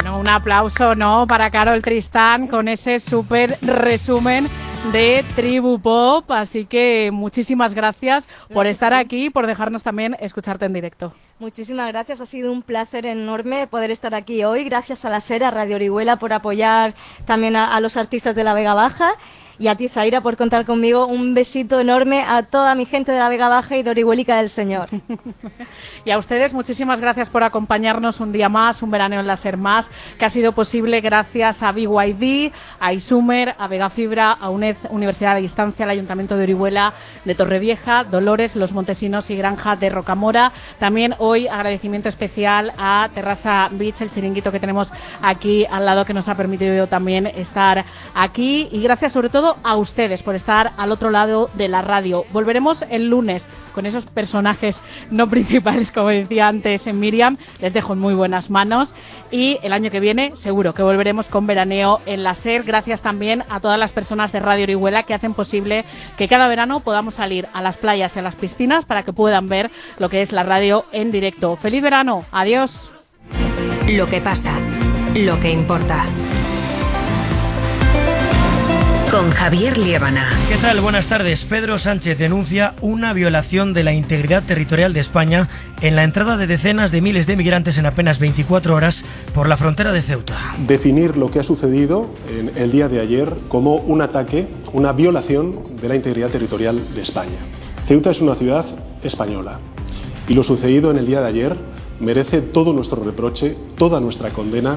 Bueno, un aplauso, ¿no?, para Carol Tristán con ese súper resumen de Tribu Pop. Así que muchísimas gracias por estar aquí y por dejarnos también escucharte en directo. Muchísimas gracias, ha sido un placer enorme poder estar aquí hoy. Gracias a la SER, a Radio Orihuela, por apoyar también a los artistas de la Vega Baja. Y a ti, Zaira, por contar conmigo. Un besito enorme a toda mi gente de la Vega Baja y de Orihuélica del Señor. Y a ustedes, muchísimas gracias por acompañarnos un día más, un veraneo en la SER más, que ha sido posible gracias a BYD, a Isumer, a Vega Fibra, a UNED, Universidad de Distancia, al Ayuntamiento de Orihuela, de Torrevieja, Dolores, Los Montesinos y Granja de Rocamora. También hoy agradecimiento especial a Terrassa Beach, el chiringuito que tenemos aquí al lado, que nos ha permitido también estar aquí. Y gracias sobre todo a ustedes por estar al otro lado de la radio. Volveremos el lunes con esos personajes no principales, como decía antes en Miriam. Les dejo en muy buenas manos y el año que viene seguro que volveremos con veraneo en la SER. Gracias también a todas las personas de Radio Orihuela que hacen posible que cada verano podamos salir a las playas y a las piscinas para que puedan ver lo que es la radio en directo. ¡Feliz verano! ¡Adiós! Lo que pasa, lo que importa. Con Javier Liébana. ¿Qué tal? Buenas tardes. Pedro Sánchez denuncia una violación de la integridad territorial de España en la entrada de decenas de miles de migrantes en apenas 24 horas por la frontera de Ceuta. Definir lo que ha sucedido en el día de ayer como un ataque, una violación de la integridad territorial de España. Ceuta es una ciudad española y lo sucedido en el día de ayer merece todo nuestro reproche, toda nuestra condena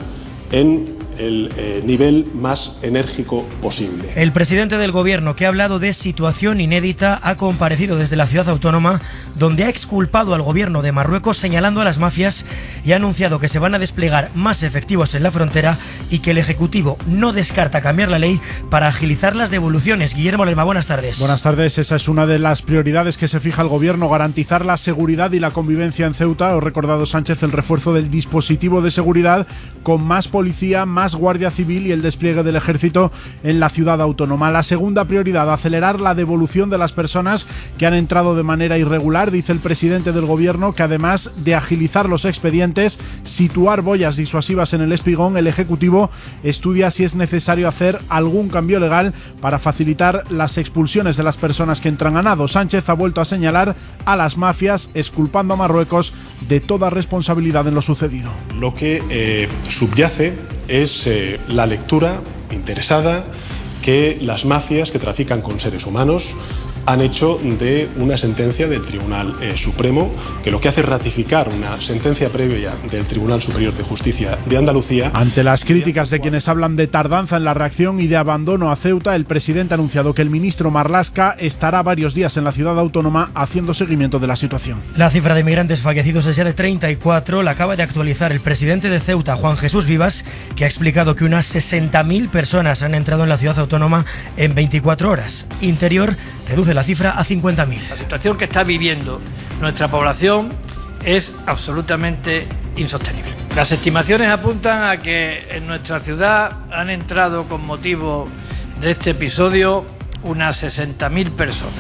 en el nivel más enérgico posible. El presidente del gobierno, que ha hablado de situación inédita, ha comparecido desde la ciudad autónoma, donde ha exculpado al gobierno de Marruecos señalando a las mafias y ha anunciado que se van a desplegar más efectivos en la frontera y que el Ejecutivo no descarta cambiar la ley para agilizar las devoluciones. Guillermo Lerma, buenas tardes. Buenas tardes. Esa es una de las prioridades que se fija el gobierno, garantizar la seguridad y la convivencia en Ceuta. Ha recordado Sánchez el refuerzo del dispositivo de seguridad con más policía, más Guardia Civil y el despliegue del ejército en la ciudad autónoma. La segunda prioridad, acelerar la devolución de las personas que han entrado de manera irregular. Dice el presidente del gobierno que además de agilizar los expedientes, situar boyas disuasivas en el espigón, el Ejecutivo estudia si es necesario hacer algún cambio legal para facilitar las expulsiones de las personas que entran a nado. Sánchez ha vuelto a señalar a las mafias, exculpando a Marruecos de toda responsabilidad en lo sucedido. Lo que subyace es la lectura interesada que las mafias que trafican con seres humanos han hecho de una sentencia del Tribunal Supremo, que lo que hace es ratificar una sentencia previa del Tribunal Superior de Justicia de Andalucía. Ante las críticas de quienes hablan de tardanza en la reacción y de abandono a Ceuta, el presidente ha anunciado que el ministro Marlaska estará varios días en la ciudad autónoma haciendo seguimiento de la situación. La cifra de migrantes fallecidos es ya de 34, la acaba de actualizar el presidente de Ceuta, Juan Jesús Vivas, que ha explicado que unas 60.000 personas han entrado en la ciudad autónoma en 24 horas. Interior reduce la cifra a 50.000. La situación que está viviendo nuestra población es absolutamente insostenible. Las estimaciones apuntan a que en nuestra ciudad han entrado con motivo de este episodio unas 60.000 personas.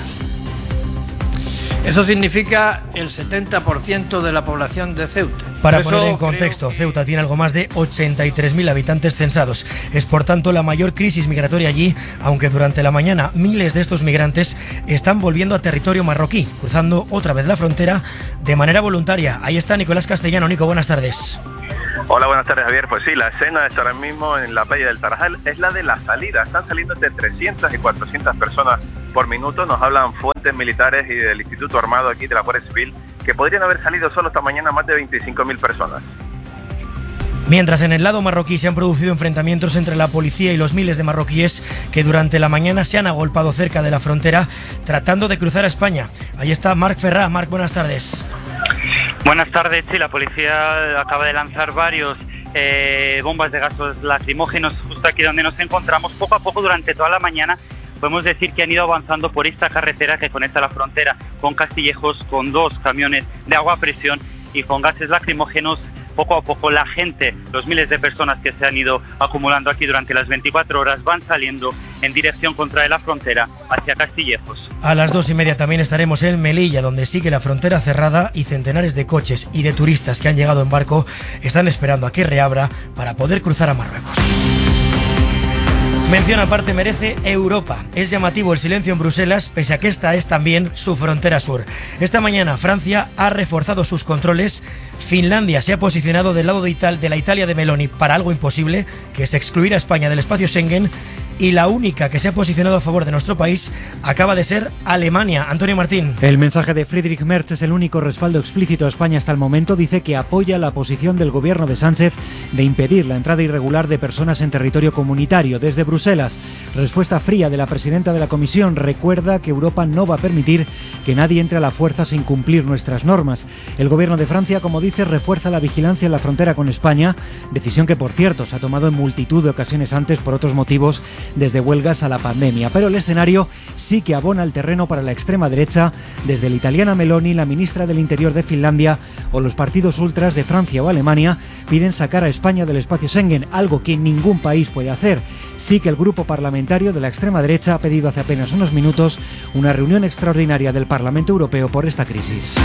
Eso significa el 70% de la población de Ceuta. Para poner en contexto, Ceuta tiene algo más de 83.000 habitantes censados. Es por tanto la mayor crisis migratoria allí, aunque durante la mañana miles de estos migrantes están volviendo a territorio marroquí, cruzando otra vez la frontera de manera voluntaria. Ahí está Nicolás Castellano. Nico, buenas tardes. Hola, buenas tardes, Javier. Pues sí, la escena es ahora mismo en la playa del Tarajal, es la de la salida. Están saliendo entre 300 y 400 personas por minuto. Nos hablan fuentes militares y del Instituto Armado aquí de la Guardia Civil que podrían haber salido solo esta mañana más de 25.000 personas. Mientras en el lado marroquí se han producido enfrentamientos entre la policía y los miles de marroquíes que durante la mañana se han agolpado cerca de la frontera tratando de cruzar a España. Ahí está Marc Ferrá. Marc, buenas tardes. Buenas tardes. Sí, la policía acaba de lanzar varios bombas de gases lacrimógenos justo aquí donde nos encontramos. Poco a poco durante toda la mañana podemos decir que han ido avanzando por esta carretera que conecta la frontera con Castillejos, con 2 camiones de agua a presión y con gases lacrimógenos. Poco a poco la gente, los miles de personas que se han ido acumulando aquí durante las 24 horas van saliendo en dirección contra la frontera hacia Castillejos. A las 2:30 también estaremos en Melilla, donde sigue la frontera cerrada y centenares de coches y de turistas que han llegado en barco están esperando a que reabra para poder cruzar a Marruecos. Mención aparte merece Europa. Es llamativo el silencio en Bruselas, pese a que esta es también su frontera sur. Esta mañana Francia ha reforzado sus controles. Finlandia se ha posicionado del lado de la Italia de Meloni para algo imposible, que es excluir a España del espacio Schengen. Y la única que se ha posicionado a favor de nuestro país acaba de ser Alemania. Antonio Martín. El mensaje de Friedrich Merz es el único respaldo explícito a España hasta el momento. Dice que apoya la posición del gobierno de Sánchez de impedir la entrada irregular de personas en territorio comunitario. Desde Bruselas, respuesta fría de la presidenta de la Comisión. Recuerda que Europa no va a permitir que nadie entre a la fuerza sin cumplir nuestras normas. El gobierno de Francia, como dice, refuerza la vigilancia en la frontera con España, decisión que, por cierto, se ha tomado en multitud de ocasiones antes por otros motivos, desde huelgas a la pandemia. Pero el escenario sí que abona el terreno para la extrema derecha, desde la italiana Meloni, la ministra del Interior de Finlandia o los partidos ultras de Francia o Alemania piden sacar a España del espacio Schengen, algo que ningún país puede hacer. Sí que el grupo parlamentario de la extrema derecha ha pedido hace apenas unos minutos una reunión extraordinaria del Parlamento Europeo por esta crisis.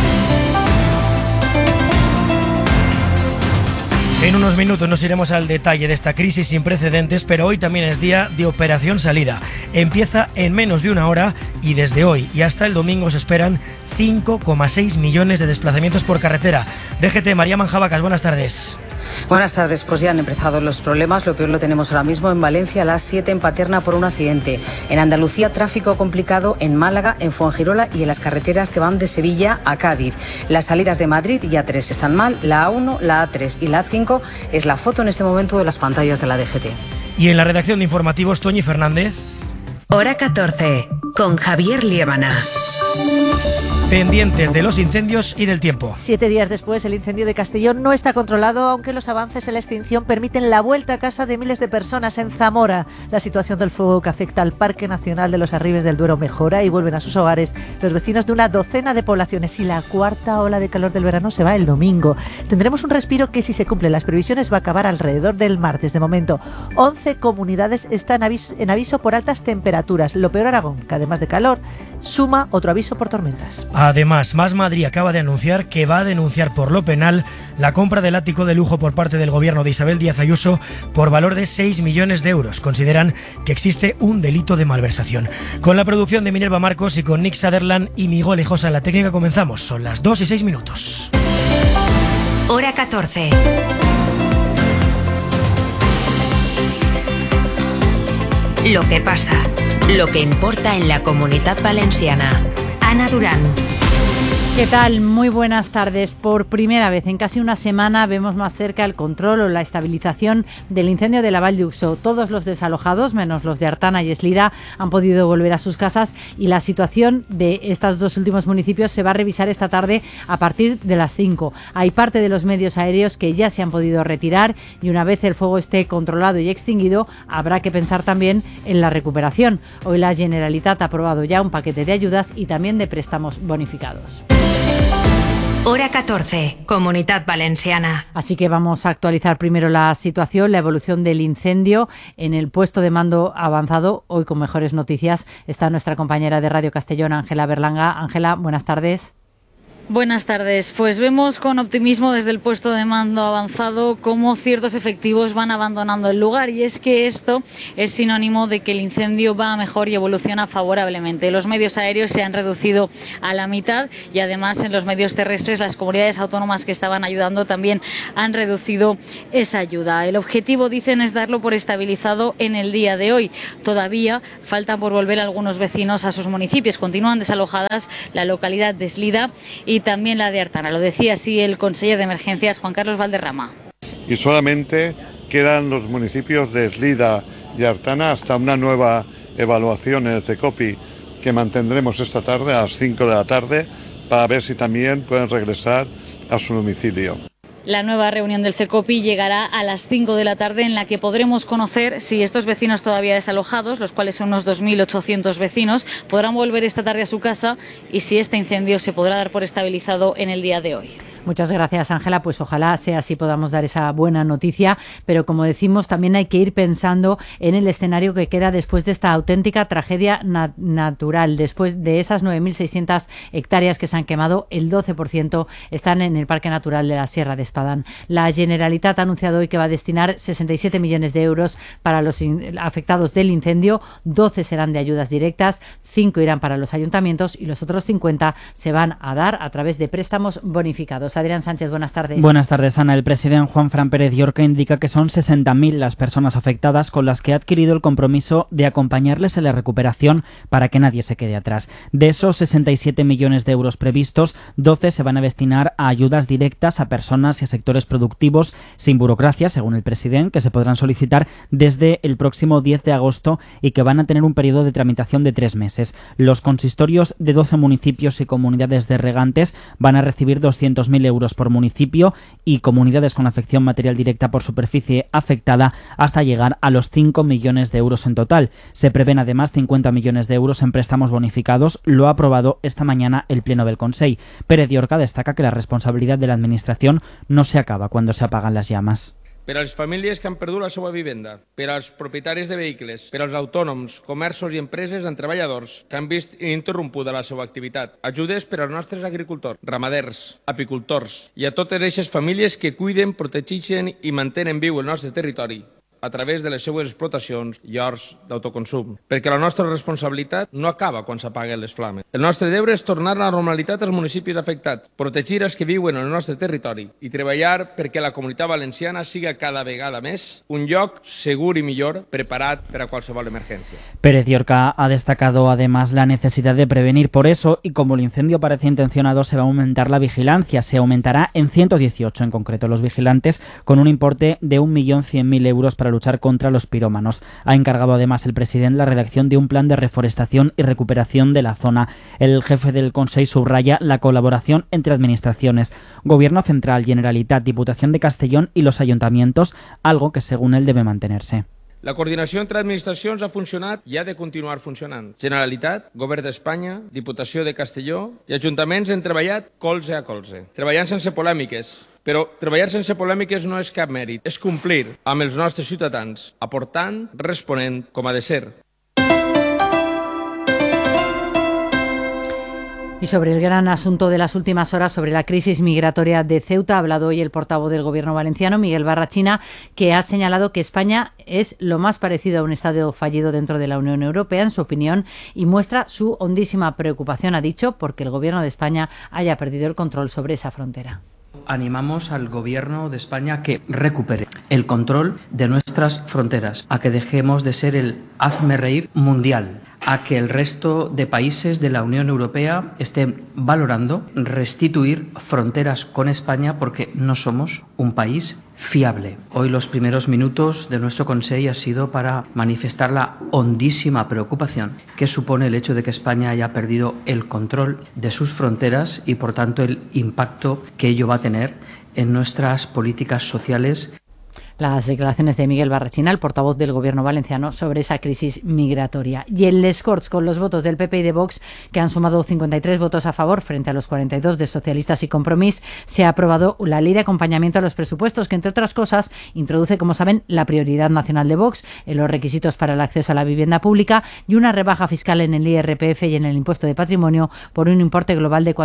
En unos minutos nos iremos al detalle de esta crisis sin precedentes, pero hoy también es día de Operación Salida. Empieza en menos de una hora y desde hoy y hasta el domingo se esperan 5,6 millones de desplazamientos por carretera. DGT, María Manjabacas, buenas tardes. Buenas tardes, pues ya han empezado los problemas. Lo peor lo tenemos ahora mismo en Valencia, a las 7 en Paterna por un accidente. En Andalucía, tráfico complicado en Málaga, en Fuengirola y en las carreteras que van de Sevilla a Cádiz. Las salidas de Madrid y A3 están mal, la A1, la A3 y la A5 es la foto en este momento de las pantallas de la DGT. Y en la redacción de informativos, Toñi Fernández. Hora 14, con Javier Liébana. Pendientes de los incendios y del tiempo. 7 días después, el incendio de Castellón no está controlado, aunque los avances en la extinción permiten la vuelta a casa de miles de personas en Zamora. La situación del fuego que afecta al Parque Nacional de los Arribes del Duero mejora y vuelven a sus hogares los vecinos de una docena de poblaciones. Y la cuarta ola de calor del verano se va el domingo. Tendremos un respiro que, si se cumplen las previsiones, va a acabar alrededor del martes. De momento, 11 comunidades están en aviso por altas temperaturas. Lo peor, Aragón, que además de calor, suma otro aviso por tormentas. Además, Más Madrid acaba de anunciar que va a denunciar por lo penal la compra del ático de lujo por parte del gobierno de Isabel Díaz Ayuso por valor de 6 millones de euros. Consideran que existe un delito de malversación. Con la producción de Minerva Marcos y con Nick Sutherland y Miguel Ejosa en la técnica comenzamos. Son las 2:06. Hora 14. Lo que pasa, lo que importa en la Comunitat Valenciana. Ana Durán. ¿Qué tal? Muy buenas tardes. Por primera vez en casi una semana vemos más cerca el control o la estabilización del incendio de la Vall d'Uixó. Todos los desalojados, menos los de Artana y Eslida, han podido volver a sus casas y la situación de estos dos últimos municipios se va a revisar esta tarde a partir de las 5. Hay parte de los medios aéreos que ya se han podido retirar y una vez el fuego esté controlado y extinguido, habrá que pensar también en la recuperación. Hoy la Generalitat ha aprobado ya un paquete de ayudas y también de préstamos bonificados. Hora 14, Comunitat Valenciana. Así que vamos a actualizar primero la situación, la evolución del incendio en el puesto de mando avanzado. Hoy con mejores noticias está nuestra compañera de Radio Castellón, Ángela Berlanga. Ángela, buenas tardes. Buenas tardes. Pues vemos con optimismo desde el puesto de mando avanzado cómo ciertos efectivos van abandonando el lugar, y es que esto es sinónimo de que el incendio va a mejor y evoluciona favorablemente. Los medios aéreos se han reducido a la mitad y además en los medios terrestres las comunidades autónomas que estaban ayudando también han reducido esa ayuda. El objetivo, dicen, es darlo por estabilizado en el día de hoy. Todavía faltan por volver algunos vecinos a sus municipios. Continúan desalojadas la localidad de Eslida y también la de Artana. Lo decía así el consejero de emergencias, Juan Carlos Valderrama. Y solamente quedan los municipios de Eslida y Artana hasta una nueva evaluación en el CECOPI que mantendremos esta tarde a las 5 de la tarde para ver si también pueden regresar a su domicilio. La nueva reunión del CECOPI llegará a las 5 de la tarde, en la que podremos conocer si estos vecinos todavía desalojados, los cuales son unos 2.800 vecinos, podrán volver esta tarde a su casa y si este incendio se podrá dar por estabilizado en el día de hoy. Muchas gracias, Ángela. Pues ojalá sea así, podamos dar esa buena noticia, pero como decimos, también hay que ir pensando en el escenario que queda después de esta auténtica tragedia natural. Después de esas 9.600 hectáreas que se han quemado, el 12% están en el Parque Natural de la Sierra de Espadán. La Generalitat ha anunciado hoy que va a destinar 67 millones de euros para los afectados del incendio, 12 serán de ayudas directas, 5 irán para los ayuntamientos y los otros 50 se van a dar a través de préstamos bonificados. Adrián Sánchez, buenas tardes. Buenas tardes, Ana. El presidente Juanfran Pérez Llorca indica que son 60.000 las personas afectadas con las que ha adquirido el compromiso de acompañarles en la recuperación para que nadie se quede atrás. De esos 67 millones de euros previstos, 12 se van a destinar a ayudas directas a personas y a sectores productivos sin burocracia, según el presidente, que se podrán solicitar desde el próximo 10 de agosto y que van a tener un periodo de tramitación de 3 meses. Los consistorios de 12 municipios y comunidades de regantes van a recibir 200.000 euros por municipio y comunidades con afección material directa por superficie afectada hasta llegar a los 5 millones de euros en total. Se prevén además 50 millones de euros en préstamos bonificados. Lo ha aprobado esta mañana el Pleno del Consell. Pérez Llorca destaca que la responsabilidad de la Administración no se acaba cuando se apagan las llamas. Per a les famílies que han perdut la seva vivenda, per als propietaris de vehicles, per als autònoms, comerços i empreses amb treballadors que han vist ininterrompuda la seva activitat. Ajudes per als nostres agricultors, ramaders, apicultors i a totes aquestes famílies que cuiden, protegeixen i mantenen viu el nostre territori a través de les seues explotacions i horts d'autoconsum, perquè la nostra responsabilitat no acaba quan s'apaguen les flames. El nostre deure és tornar a la normalitat als municipis afectats, protegir els que viuen en el nostre territori i treballar perquè la Comunitat Valenciana siga cada vegada més un lloc segur y millor preparat per a qualsevol emergència. Pérez Llorca ha destacado además la necesidad de prevenir. Por eso, y como el incendio parece intencionado, se va a aumentar la vigilancia. Se aumentará en 118 en concreto los vigilantes, con un importe de 1.100.000 euros para luchar contra los pirómanos. Ha encargado además el presidente la redacción de un plan de reforestación y recuperación de la zona. El jefe del Consell subraya la colaboración entre administraciones, Gobierno Central, Generalitat, Diputación de Castellón y los ayuntamientos, algo que según él debe mantenerse. La coordinació entre administracions ha funcionat i ha de continuar funcionant. Generalitat, Govern d'Espanya, Diputació de Castelló i ajuntaments han treballat colze a colze, treballant sense polèmiques. Però treballar sense polèmiques no és cap mèrit, és complir amb els nostres ciutadans, aportant, responent com ha de ser. Y sobre el gran asunto de las últimas horas, sobre la crisis migratoria de Ceuta, ha hablado hoy el portavoz del Gobierno valenciano, Miguel Barrachina, que ha señalado que España es lo más parecido a un Estado fallido dentro de la Unión Europea, en su opinión, y muestra su hondísima preocupación, ha dicho, porque el Gobierno de España haya perdido el control sobre esa frontera. Animamos al Gobierno de España a que recupere el control de nuestras fronteras, a que dejemos de ser el hazme reír mundial, a que el resto de países de la Unión Europea estén valorando restituir fronteras con España porque no somos un país fiable. Hoy los primeros minutos de nuestro Consell ha sido para manifestar la hondísima preocupación que supone el hecho de que España haya perdido el control de sus fronteras y por tanto el impacto que ello va a tener en nuestras políticas sociales. Las declaraciones de Miguel Barrachina, el portavoz del Gobierno valenciano, sobre esa crisis migratoria. Y en Les Corts, con los votos del PP y de Vox, que han sumado 53 votos a favor frente a los 42 de Socialistas y Compromís, se ha aprobado la ley de acompañamiento a los presupuestos, que entre otras cosas introduce, como saben, la prioridad nacional de Vox en los requisitos para el acceso a la vivienda pública y una rebaja fiscal en el IRPF y en el impuesto de patrimonio por un importe global de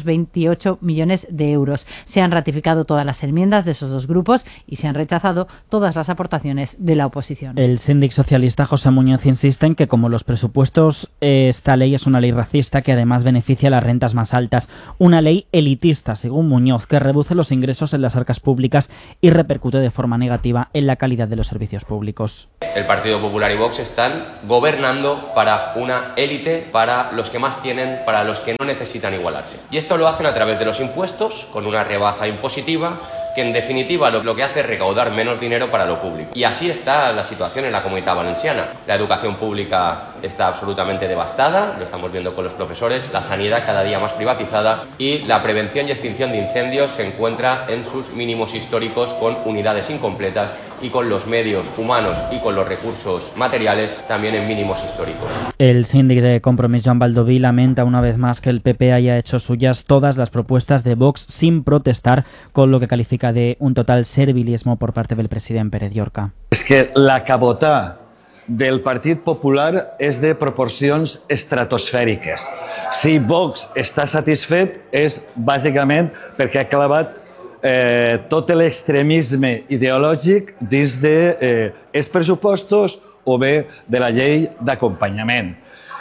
428 millones de euros. Se han ratificado todas las enmiendas de esos dos grupos y se han rechazado todas las aportaciones de la oposición. El síndic socialista José Muñoz insiste en que, como los presupuestos, esta ley es una ley racista que además beneficia a las rentas más altas. Una ley elitista, según Muñoz, que reduce los ingresos en las arcas públicas y repercute de forma negativa en la calidad de los servicios públicos. El Partido Popular y Vox están gobernando para una élite, para los que más tienen, para los que no necesitan igualarse. Y esto lo hacen a través de los impuestos, con una rebaja impositiva, que en definitiva lo que hace es recaudar menos dinero para lo público. Y así está la situación en la Comunitat Valenciana. La educación pública está absolutamente devastada, lo estamos viendo con los profesores, la sanidad cada día más privatizada y la prevención y extinción de incendios se encuentra en sus mínimos históricos con unidades incompletas y con los medios humanos y con los recursos materiales también en mínimos históricos. El síndic de Compromís, Joan Baldoví, lamenta una vez más que el PP haya hecho suyas todas las propuestas de Vox sin protestar, con lo que califica de un total servilismo por parte del president Pérez Llorca. És que la cabota del Partit Popular és de proporcions estratosfèriques. Si Vox està satisfet és bàsicament perquè ha clavat tot l'extremisme ideològic dins dels pressupostos o bé de la llei d'acompanyament.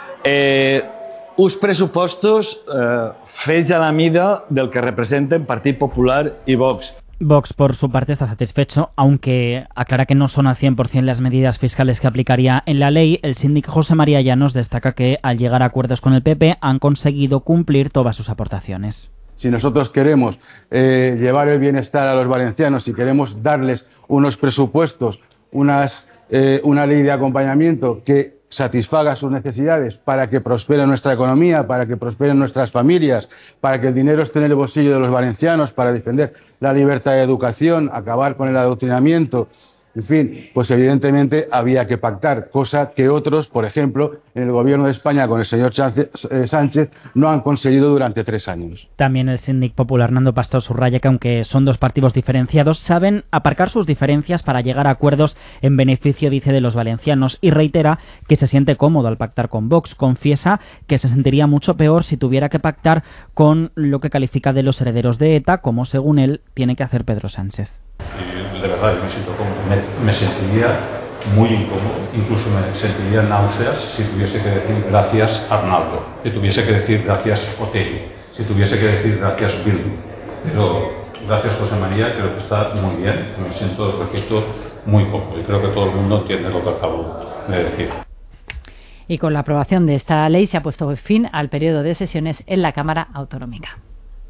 Uns pressupostos fets a la mida del que representen Partit Popular i Vox. Vox, por su parte, está satisfecho, aunque aclara que no son al 100% las medidas fiscales que aplicaría en la ley. El síndic José María Llanos destaca que, al llegar a acuerdos con el PP, han conseguido cumplir todas sus aportaciones. Si nosotros queremos llevar el bienestar a los valencianos y queremos darles unos presupuestos, una ley de acompañamiento que satisfaga sus necesidades para que prospere nuestra economía, para que prosperen nuestras familias, para que el dinero esté en el bolsillo de los valencianos, para defender la libertad de educación, acabar con el adoctrinamiento, en fin, pues evidentemente había que pactar, cosa que otros, por ejemplo, en el gobierno de España con el señor Sánchez, no han conseguido durante 3 años. También el síndic popular Nando Pastor subraya que, aunque son dos partidos diferenciados, saben aparcar sus diferencias para llegar a acuerdos en beneficio, dice, de los valencianos, y reitera que se siente cómodo al pactar con Vox. Confiesa que se sentiría mucho peor si tuviera que pactar con lo que califica de los herederos de ETA, como según él tiene que hacer Pedro Sánchez. De verdad, yo me siento cómodo. Me sentiría muy incómodo, incluso me sentiría náuseas si tuviese que decir gracias Arnaldo, si tuviese que decir gracias Otegi, si tuviese que decir gracias Bildu. Pero gracias José María, creo que está muy bien, me siento, repito, muy cómodo y creo que todo el mundo entiende lo que acabo de decir. Y con la aprobación de esta ley se ha puesto fin al periodo de sesiones en la Cámara Autonómica.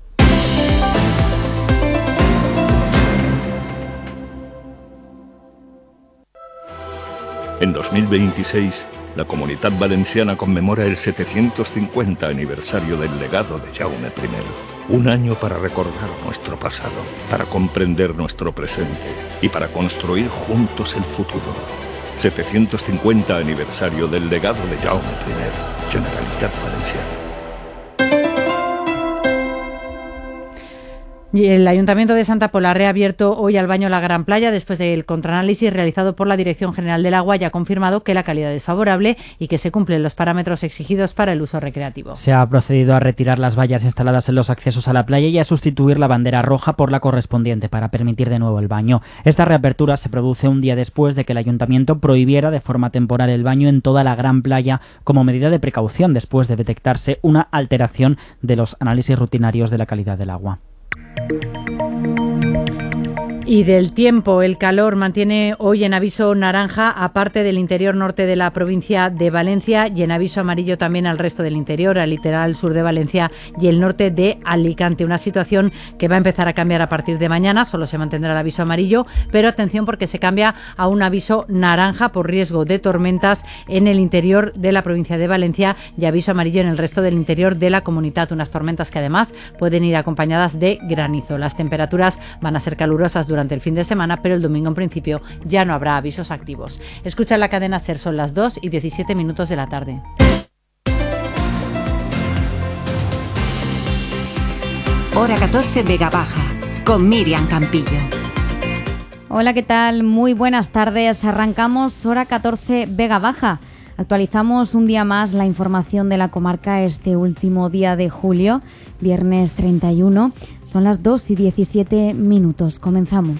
En 2026, la Comunitat Valenciana conmemora el 750 aniversario del legado de Jaume I. Un año para recordar nuestro pasado, para comprender nuestro presente y para construir juntos el futuro. 750 aniversario del legado de Jaume I, Generalitat Valenciana. Y el Ayuntamiento de Santa Pola ha reabierto hoy al baño La Gran Playa después del contraanálisis realizado por la Dirección General del Agua y ha confirmado que la calidad es favorable y que se cumplen los parámetros exigidos para el uso recreativo. Se ha procedido a retirar las vallas instaladas en los accesos a la playa y a sustituir la bandera roja por la correspondiente para permitir de nuevo el baño. Esta reapertura se produce un día después de que el Ayuntamiento prohibiera de forma temporal el baño en toda la Gran Playa como medida de precaución después de detectarse una alteración de los análisis rutinarios de la calidad del agua. Y del tiempo, el calor mantiene hoy en aviso naranja a parte del interior norte de la provincia de Valencia y en aviso amarillo también al resto del interior, al litoral sur de Valencia y el norte de Alicante. Una situación que va a empezar a cambiar a partir de mañana, solo se mantendrá el aviso amarillo, pero atención porque se cambia a un aviso naranja por riesgo de tormentas en el interior de la provincia de Valencia y aviso amarillo en el resto del interior de la comunidad. Unas tormentas que además pueden ir acompañadas de granizo. Las temperaturas van a ser calurosas durante el fin de semana, pero el domingo en principio ya no habrá avisos activos. Escucha la cadena SER, son las 2:17 de la tarde. Hora 14 Vega Baja, con Miriam Campillo. Hola, ¿qué tal? Muy buenas tardes. Arrancamos Hora 14 Vega Baja. Actualizamos un día más la información de la comarca este último día de julio, viernes 31. Son las 2:17. Comenzamos.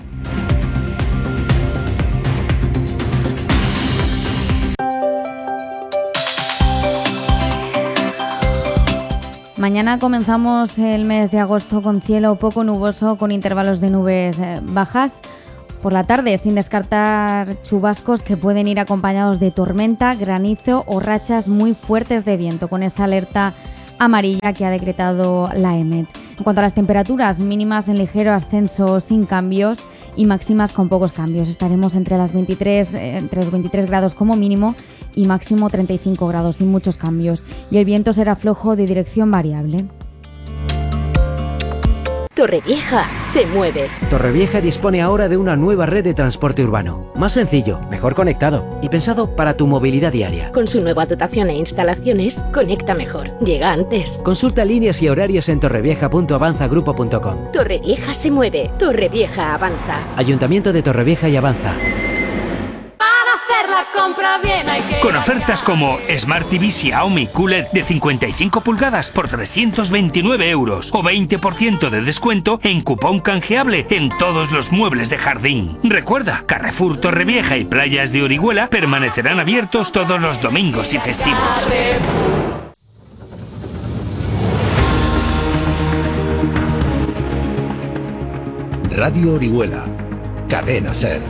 Mañana comenzamos el mes de agosto con cielo poco nuboso, con intervalos de nubes bajas. Por la tarde, sin descartar chubascos que pueden ir acompañados de tormenta, granizo o rachas muy fuertes de viento, con esa alerta amarilla que ha decretado la EMET. En cuanto a las temperaturas, mínimas en ligero ascenso sin cambios y máximas con pocos cambios. Estaremos entre los 23 grados como mínimo y máximo 35 grados sin muchos cambios. Y el viento será flojo de dirección variable. Torrevieja se mueve. Torrevieja dispone ahora de una nueva red de transporte urbano, más sencillo, mejor conectado y pensado para tu movilidad diaria. Con su nueva dotación e instalaciones, conecta mejor. Llega antes. Consulta líneas y horarios en torrevieja.avanzagrupo.com. Torrevieja se mueve. Torrevieja avanza. Ayuntamiento de Torrevieja y Avanza. Con ofertas como Smart TV Xiaomi QLED de 55 pulgadas por 329 euros o 20% de descuento en cupón canjeable en todos los muebles de jardín. Recuerda, Carrefour Torrevieja y Playas de Orihuela permanecerán abiertos todos los domingos y festivos. Radio Orihuela, Cadena SER.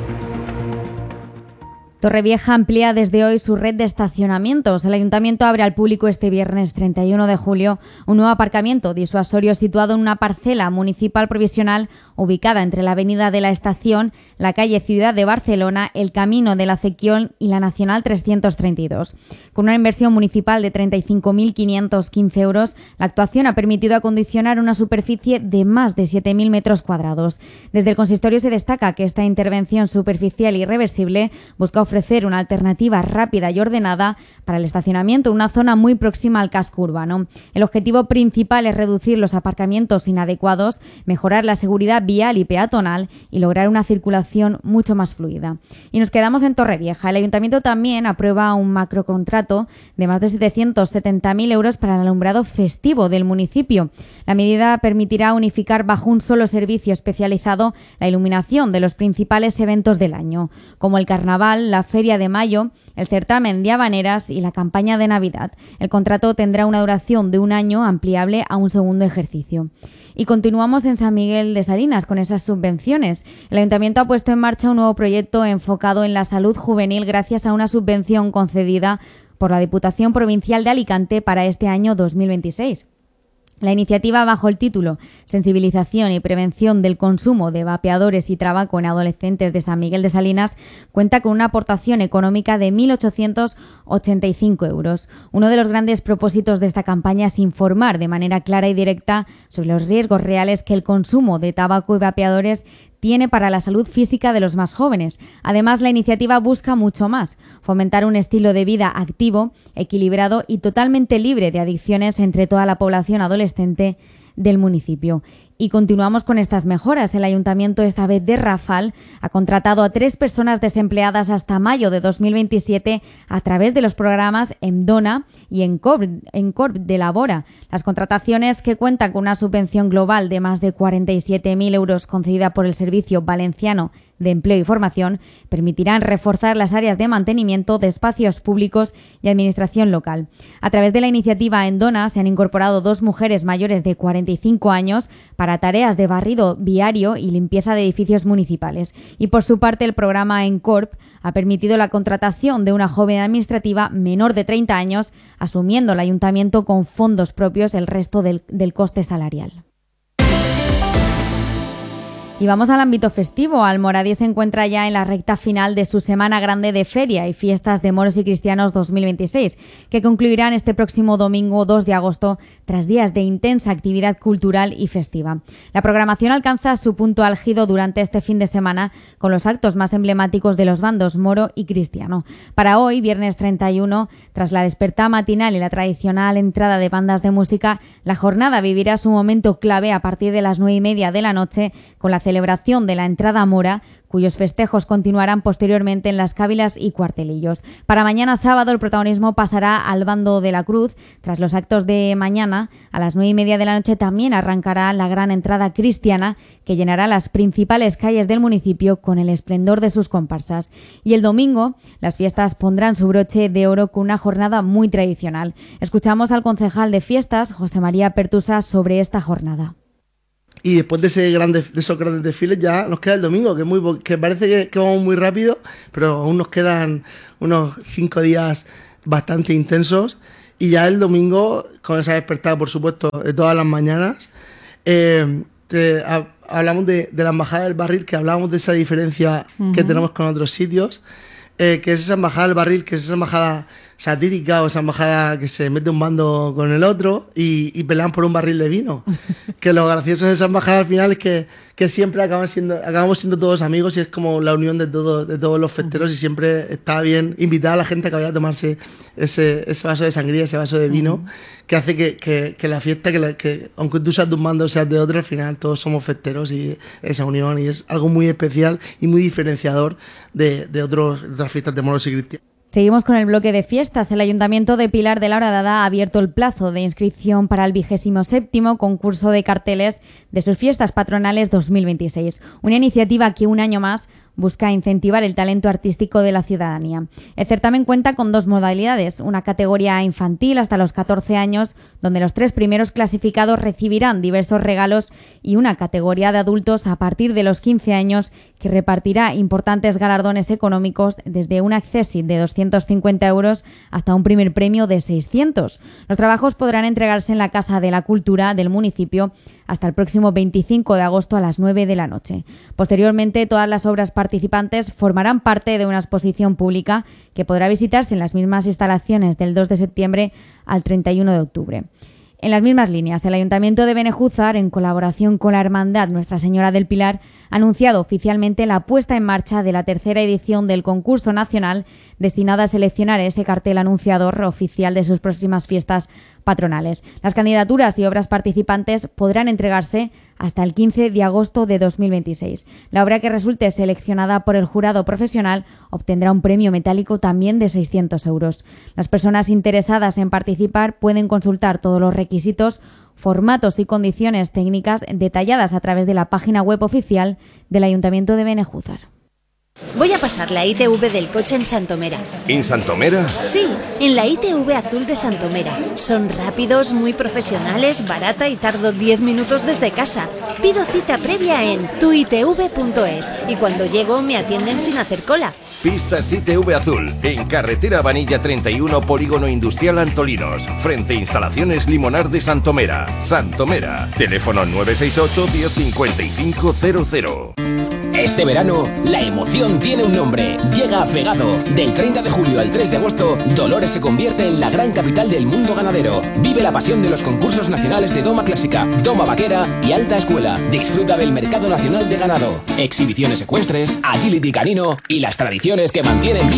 Torrevieja amplía desde hoy su red de estacionamientos. El Ayuntamiento abre al público este viernes 31 de julio un nuevo aparcamiento disuasorio situado en una parcela municipal provisional ubicada entre la Avenida de la Estación, la calle Ciudad de Barcelona, el Camino de la Cequión y la Nacional 332. Con una inversión municipal de 35.515 euros, la actuación ha permitido acondicionar una superficie de más de 7.000 metros cuadrados. Desde el consistorio se destaca que esta intervención superficial y reversible busca ofrecer una alternativa rápida y ordenada para el estacionamiento en una zona muy próxima al casco urbano. El objetivo principal es reducir los aparcamientos inadecuados, mejorar la seguridad vial y peatonal y lograr una circulación mucho más fluida. Y nos quedamos en Torrevieja. El Ayuntamiento también aprueba un macrocontrato de más de 770.000 euros para el alumbrado festivo del municipio. La medida permitirá unificar bajo un solo servicio especializado la iluminación de los principales eventos del año, como el Carnaval, la Feria de Mayo, el certamen de habaneras y la campaña de Navidad. El contrato tendrá una duración de 1 año ampliable a un segundo ejercicio. Y continuamos en San Miguel de Salinas con esas subvenciones. El Ayuntamiento ha puesto en marcha un nuevo proyecto enfocado en la salud juvenil gracias a una subvención concedida por la Diputación Provincial de Alicante para este año 2026. La iniciativa, bajo el título Sensibilización y prevención del consumo de vapeadores y tabaco en adolescentes de San Miguel de Salinas, cuenta con una aportación económica de 1.885 euros. Uno de los grandes propósitos de esta campaña es informar de manera clara y directa sobre los riesgos reales que el consumo de tabaco y vapeadores tiene para la salud física de los más jóvenes. Además, la iniciativa busca mucho más: fomentar un estilo de vida activo, equilibrado y totalmente libre de adicciones entre toda la población adolescente del municipio. Y continuamos con estas mejoras. El Ayuntamiento, esta vez de Rafal, ha contratado a 3 personas desempleadas hasta mayo de 2027 a través de los programas EMDONA y ENCORP de Labora. Las contrataciones, que cuentan con una subvención global de más de 47.000 euros concedida por el Servicio Valenciano de Empleo y Formación, permitirán reforzar las áreas de mantenimiento de espacios públicos y administración local. A través de la iniciativa EMDONA se han incorporado 2 mujeres mayores de 45 años para tareas de barrido viario y limpieza de edificios municipales. Y por su parte, el programa ENCORP ha permitido la contratación de una joven administrativa menor de 30 años, asumiendo el Ayuntamiento con fondos propios el resto del coste salarial. Y vamos al ámbito festivo. Almoradí se encuentra ya en la recta final de su Semana Grande de Feria y Fiestas de Moros y Cristianos 2026, que concluirán este próximo domingo 2 de agosto, tras días de intensa actividad cultural y festiva. La programación alcanza su punto álgido durante este fin de semana con los actos más emblemáticos de los bandos moro y cristiano. Para hoy, viernes 31, tras la despertada matinal y la tradicional entrada de bandas de música, la jornada vivirá su momento clave a partir de las 9:30 de la noche con la celebración de la entrada mora, cuyos festejos continuarán posteriormente en las cávilas y cuartelillos. Para mañana sábado, el protagonismo pasará al bando de la Cruz. Tras los actos de mañana, a las 9:30 de la noche también arrancará la gran entrada cristiana, que llenará las principales calles del municipio con el esplendor de sus comparsas. Y el domingo, las fiestas pondrán su broche de oro con una jornada muy tradicional. Escuchamos al concejal de fiestas, José María Pertusa, sobre esta jornada. Y después de esos grandes desfiles ya nos queda el domingo, que parece que vamos muy rápido, pero aún nos quedan unos 5 días bastante intensos. Y ya el domingo, con esa despertada, por supuesto, de todas las mañanas, hablamos de la Embajada del Barril, que hablábamos de esa diferencia que tenemos con otros sitios, que es esa Embajada del Barril, que es esa embajada satírica o esa embajada que se mete un bando con el otro y pelean por un barril de vino. Que lo gracioso de esa embajada al final es que siempre acabamos siendo todos amigos y es como la unión de todos los festeros y siempre está bien invitar a la gente a que vaya a tomarse ese vaso de sangría, ese vaso de vino, que hace que la fiesta, que aunque tú seas de un bando o seas de otro, al final todos somos festeros y esa unión, y es algo muy especial y muy diferenciador de otras fiestas de moros y cristianos. Seguimos con el bloque de fiestas. El Ayuntamiento de Pilar de la Horadada ha abierto el plazo de inscripción para el 27º concurso de carteles de sus fiestas patronales 2026. Una iniciativa que un año más busca incentivar el talento artístico de la ciudadanía. El certamen cuenta con 2 modalidades, una categoría infantil hasta los 14 años, donde los 3 primeros clasificados recibirán diversos regalos, y una categoría de adultos a partir de los 15 años, que repartirá importantes galardones económicos desde un accésit de 250 euros hasta un primer premio de 600. Los trabajos podrán entregarse en la Casa de la Cultura del municipio hasta el próximo 25 de agosto a las 9 de la noche. Posteriormente, todas las obras participantes formarán parte de una exposición pública que podrá visitarse en las mismas instalaciones del 2 de septiembre al 31 de octubre. En las mismas líneas, el Ayuntamiento de Benejúzar, en colaboración con la Hermandad Nuestra Señora del Pilar, ha anunciado oficialmente la puesta en marcha de la 3ª edición del concurso nacional destinado a seleccionar ese cartel anunciador oficial de sus próximas fiestas patronales. Las candidaturas y obras participantes podrán entregarse hasta el 15 de agosto de 2026. La obra que resulte seleccionada por el jurado profesional obtendrá un premio metálico también de 600 euros. Las personas interesadas en participar pueden consultar todos los requisitos, formatos y condiciones técnicas detalladas a través de la página web oficial del Ayuntamiento de Benejúzar. Voy a pasar la ITV del coche en Santomera. ¿En Santomera? Sí, en la ITV azul de Santomera. Son rápidos, muy profesionales, barata y tardo 10 minutos desde casa. Pido cita previa en tuitv.es y cuando llego me atienden sin hacer cola. Pistas ITV Azul, en carretera Vanilla 31, Polígono Industrial Antolinos, frente a Instalaciones Limonar de Santomera. Santomera, teléfono 968 1055 00. Este verano, la emoción tiene un nombre. Llega a Fegado. Del 30 de julio al 3 de agosto, Dolores se convierte en la gran capital del mundo ganadero. Vive la pasión de los concursos nacionales de Doma Clásica, Doma Vaquera y Alta Escuela. Disfruta del mercado nacional de ganado, exhibiciones ecuestres, agility canino y las tradiciones que mantienen viva